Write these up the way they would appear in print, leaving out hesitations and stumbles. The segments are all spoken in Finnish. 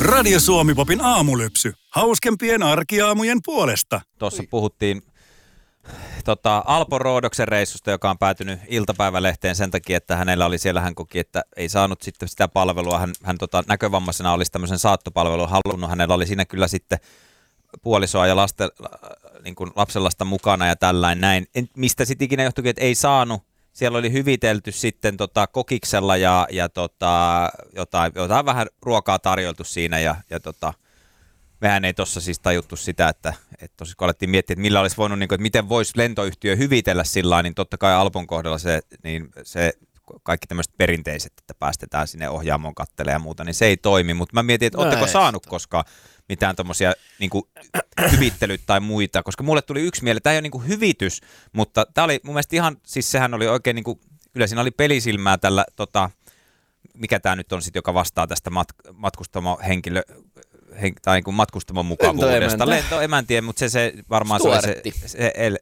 Radio Suomi-popin aamulypsy. Hauskempien arkiaamujen puolesta. Tuossa puhuttiin Alpo Roodoksen reissusta, joka on päätynyt iltapäivälehteen sen takia, että hänellä oli siellä, hän koki, että ei saanut sitten sitä palvelua. Hän näkövammaisena olisi tämmöisen saattopalvelun halunnut. Hänellä oli siinä kyllä sitten puolisoa ja niin kuin lapsenlasta mukana ja tällainen näin. Mistä sitten ikinä johtuikin, että ei saanut. Siellä oli hyvitelty sitten kokiksella ja jotain vähän ruokaa tarjoltu siinä ja mehän ei tuossa siis tajuttu sitä, että tosiaan kun alettiin miettiä, että millä olisi voinut, niin kuin, että miten voisi lentoyhtiö hyvitellä sillä niin totta kai Alpon kohdalla se kaikki tämmöiset perinteiset, että päästetään sinne ohjaamoon kattelemaan ja muuta, niin se ei toimi, mutta mä mietin, että ootteko saanut koskaan mitään tommosia niin kuin hyvittelyt tai muita, koska mulle tuli yksi mieleen, tämä ei ole niin kuin hyvitys, mutta tämä oli mun mielestä ihan, siis sehän oli oikein niin kuin, kyllä siinä oli pelisilmää tällä, mikä tämä nyt on sitten, joka vastaa tästä matkustamohenkilö, tai niin kuin matkustamon mukavuudesta. Lentoemäntiä, mutta se varmaan Stuartti. se El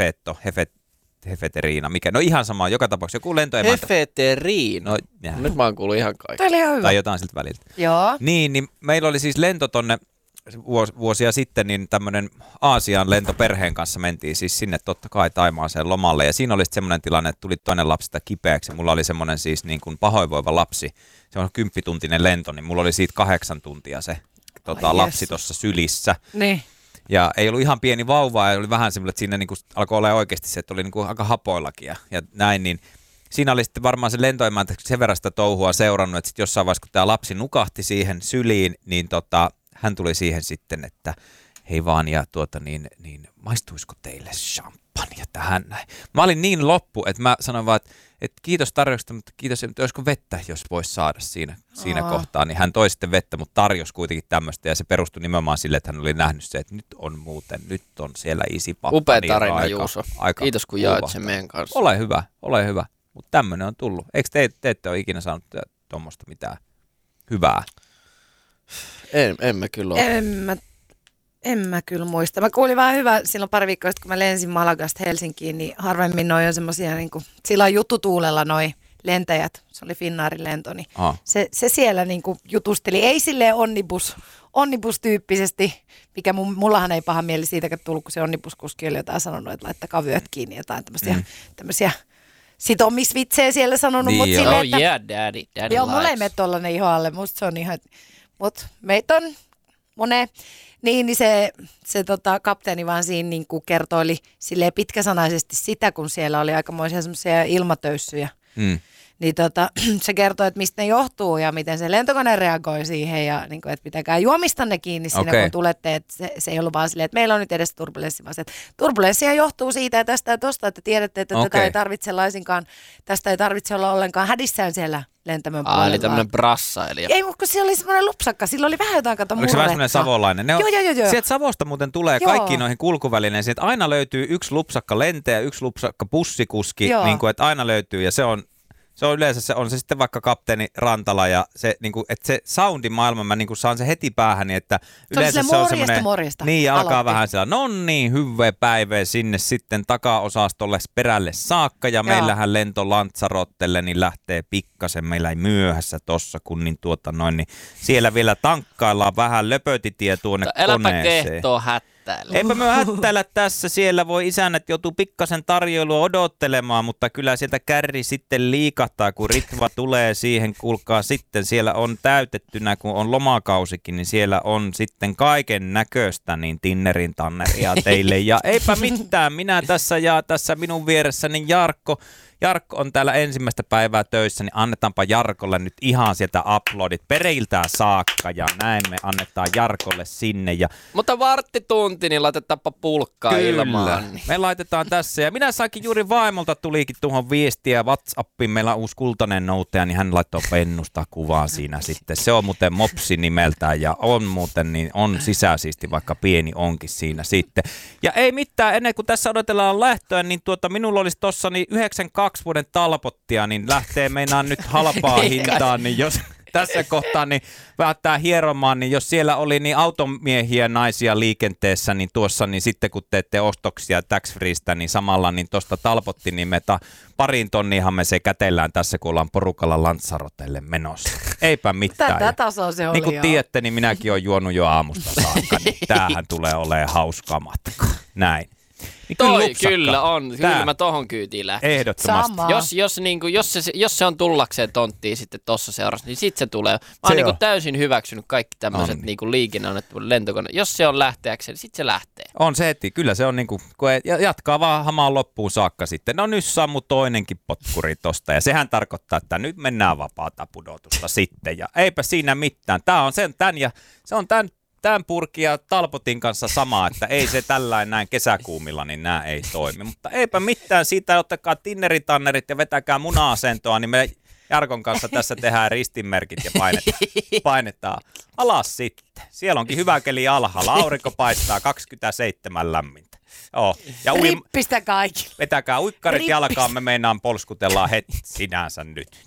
Hefeteriina, mikä, no ihan sama, joka tapauksessa joku lentoemäntä. Hefeteriina. No, nyt mä oon kuullut ihan kaikki. Tämä oli ihan hyvä. Tai jotain siltä väliltä. Joo. Niin meillä oli siis lento tonne vuosia sitten, niin tämmöinen Aasian lento perheen kanssa mentiin siis sinne totta kai Taimaaseen lomalle. Ja siinä oli semmoinen tilanne, että tuli toinen lapsista kipeäksi. Mulla oli semmoinen siis niin kuin pahoinvoiva lapsi. Se on 10-tuntinen lento, niin mulla oli siitä 8 tuntia se lapsi tuossa sylissä. Niin. Ja ei ollut ihan pieni vauva, ja oli vähän semmoinen, että siinä niin kuin alkoi olla oikeasti se, että oli niin kuin aika hapoillakin ja näin, niin siinä oli sitten varmaan se lentoemäntä sen verran sitä touhua seurannut, että sitten jossain vaiheessa, kun tämä lapsi nukahti siihen syliin, niin hän tuli siihen sitten, että hei vaan, ja niin maistuisiko teille champagne tähän näin. Mä olin niin loppu, että mä sanoin vaan, että kiitos tarjouksesta, mutta kiitos, että olisiko vettä, jos voisi saada siinä kohtaa. Niin hän toi sitten vettä, mutta tarjosi kuitenkin tämmöistä, ja se perustui nimenomaan sille, että hän oli nähnyt se, että nyt on siellä isipappa. Upea niin tarina, Juuso. Kiitos, kun jaat sen meidän kanssa. Ole hyvä. Mutta tämmöinen on tullut. Eikö te ette ole ikinä saanut tuommoista mitään hyvää? En mä kyllä ole. En mä kyllä muista. Mä kuulin vähän hyvää silloin pari viikkoa sitten, kun mä lensin Malagasta Helsinkiin, niin harvemmin noi on semmosia, niin kuin, sillä on juttutuulella noi lentäjät, se oli Finnairin lento, niin se siellä niin kuin jutusteli, ei silleen onnibus-tyyppisesti, mikä mullahan ei paha mieli siitäkään tullut, kun se onnibuskuski oli jotain sanonut, että laittakaa vyöt kiinni, jotain tämmöisiä sitomisvitsejä siellä sanonut, mutta silleen, että daddy joo, mulla ei mene tollanen iho alle, musta se on ihan, mutta meitä on moneen. Niin se kapteeni vaan siinä niin kuin kertoili silleen pitkäsanaisesti sitä, kun siellä oli aikamoisia semmoisia ilmatöyssyjä. Niin se kertoi, että mistä ne johtuu ja miten se lentokone reagoi siihen ja niin kuin, että pitäkää juomistanne kiinni siinä, kun tulette. Että se ei ollut vaan silleen, että meillä on nyt edes turbulenssi, vaan se, että turbulenssia johtuu siitä ja tästä ja tosta, että tiedätte, että tätä ei tarvitse laisinkaan, tästä ei tarvitse olla ollenkaan hädissään siellä lentämön puolella. Eli tämmöinen brassailija. Ei, mutta se oli semmoinen lupsakka, sillä oli vähän jotain kato murretta. Oliko se vähän semmoinen savolainen? Joo. Sieltä Savosta muuten tulee kaikkiin noihin kulkuvälineisiin, että aina löytyy yksi lupsakka lentäjä, yksi lupsakka bussikuski, niin kuin, että aina löytyy ja se on yleensä se sitten vaikka kapteeni Rantala ja se niinku, että se soundimaailma mä niinku saan se heti päähän, niin että yleensä se on semmoinen niin alkaa vähän siellä nonni hyvää päivää sinne sitten takaosastolle perälle saakka ja meillähän lento Lanzarottelle niin lähtee pikkasen, meillä ei myöhässä tossa kun niin niin siellä vielä tankkaillaan vähän löpötitie tuonne koneeseen. Äläpä kehtoo hättäillä. Eipä me hättäillä tässä, siellä voi isännät joutuu pikkasen tarjoilua odottelemaan, mutta kyllä sieltä kärri sitten liikahtaa, kun Ritva tulee siihen, kuulkaa sitten, siellä on täytettynä, kun on lomakausikin, niin siellä on sitten kaiken näköistä, niin tinnerin tanneria teille, ja eipä mitään, minä tässä ja tässä minun vieressäni Jarkko on täällä ensimmäistä päivää töissä, niin annetaanpa Jarkolle nyt ihan sieltä uploadit periltään saakka ja näin me annetaan Jarkolle sinne. Mutta varttitunti, niin laitetaanpa pulkkaa ilmaan. Niin. Me laitetaan tässä ja minä saakin juuri vaimolta tulikin tuohon viestiä WhatsAppiin, meillä on uusi kultainen noutaja, niin hän laittoi pennusta kuvaa siinä sitten. Se on muuten Mopsi nimeltään ja on muuten, niin on sisäsiisti, vaikka pieni onkin siinä sitten. Ja ei mitään, ennen kuin tässä odotellaan lähtöä, niin minulla olisi tossa niin 92 vuoden talpottia, niin lähtee meinaan nyt halpaa hintaan, niin jos tässä kohtaa niin päättää hieromaan, niin jos siellä oli niin automiehiä naisia liikenteessä, niin tuossa niin sitten kun teette ostoksia tax-freestä, niin samalla niin tuosta Talbotin nimeta 2 tonniahan me se kätellään tässä, kun ollaan porukalla Lanzarotelle menossa. Eipä mitään. Tätä tasoa se oli niin kuin jo. tiedätte, niin minäkin olen juonut jo aamusta saakka, niin tämähän tulee olemaan hauska matka. Näin. Niin Kyllä on. Kyllä mä tohon kyytiin lähtisin. Ehdottomasti. Sama. Jos se on tullakseen tonttiin sitten tossa seurassa, niin sit se tulee. Mä oon niinku täysin hyväksynyt kaikki tämmöiset niinku liikenneonnettomuuden lentokone. Jos se on lähteäkseen, niin sit se lähtee. On se heti. Kyllä se on niinku, kun jatkaa vaan hamaan loppuun saakka sitten. No nyt sammu toinenkin potkuri tosta. Ja sehän tarkoittaa, että nyt mennään vapaata pudotusta sitten. Ja eipä siinä mitään. Tää on sen tän ja se on tämän purkin ja Talbotin kanssa sama, että ei se tällainen näin kesäkuumilla, niin nämä ei toimi. Mutta eipä mitään siitä, ottakaa tinneritannerit ja vetäkää muna-asentoa, niin me Jarkon kanssa tässä tehdään ristinmerkit ja painetaan alas sitten. Siellä onkin hyvä keli alhaalla, aurinko paistaa 27 lämmintä. Joo. Ja Rippistä kaikille. vetäkää uikkarit jalkaan, me meinaan polskutellaan heti sinänsä nyt.